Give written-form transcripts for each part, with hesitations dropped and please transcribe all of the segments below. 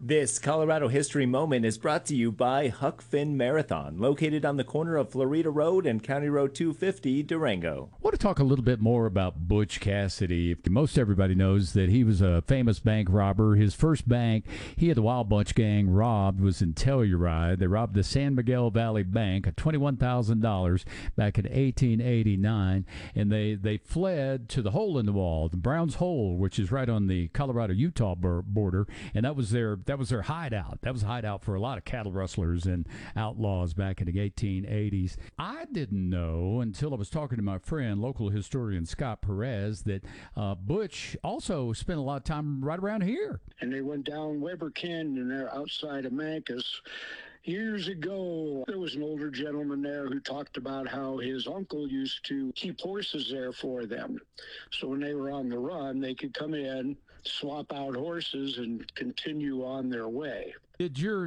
This Colorado History Moment is brought to you by Huck Finn Marathon, located on the corner of Florida Road and County Road 250, Durango. I want to talk a little bit more about Butch Cassidy. Most everybody knows that he was a famous bank robber. His first bank he had the Wild Bunch gang robbed was in Telluride. They robbed the San Miguel Valley Bank at $21,000 back in 1889, and they fled to the hole in the wall, the Browns Hole, which is right on the Colorado-Utah border, and that was their hideout. That was a hideout for a lot of cattle rustlers and outlaws back in the 1880s. I didn't know until I was talking to my friend, local historian Scott Perez, that Butch also spent a lot of time right around here. And they went down Weber Canyon there outside of Mancos. Years ago, there was an older gentleman there who talked about how his uncle used to keep horses there for them. So when they were on the run, they could come in, swap out horses, and continue on their way. Did your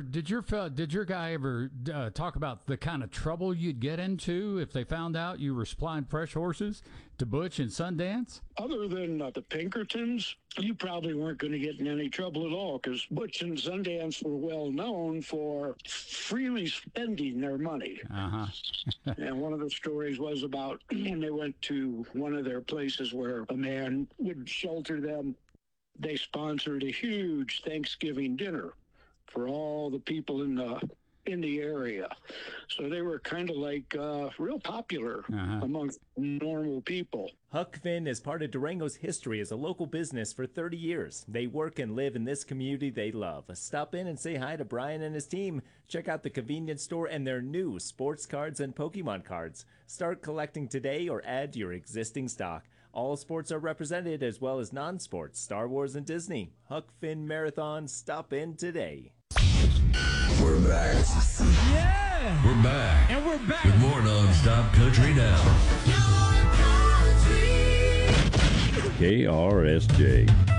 guy ever talk about the kind of trouble you'd get into if they found out you were supplying fresh horses to Butch and Sundance? Other than the Pinkertons, you probably weren't going to get in any trouble at all, because Butch and Sundance were well known for freely spending their money. And one of the stories was about when they went to one of their places where a man would shelter them. They sponsored a huge Thanksgiving dinner for all the people in the area. So they were kind of like real popular amongst normal people. Huck Finn is part of Durango's history as a local business for 30 years. They work and live in this community they love. Stop in and say hi to Brian and his team. Check out the convenience store and their new sports cards and Pokemon cards. Start collecting today or add to your existing stock. All sports are represented, as well as non-sports, Star Wars and Disney. Huck Finn Marathon, stop in today. We're back. Yeah! We're back. And we're back. With more non-stop country now. KRSJ.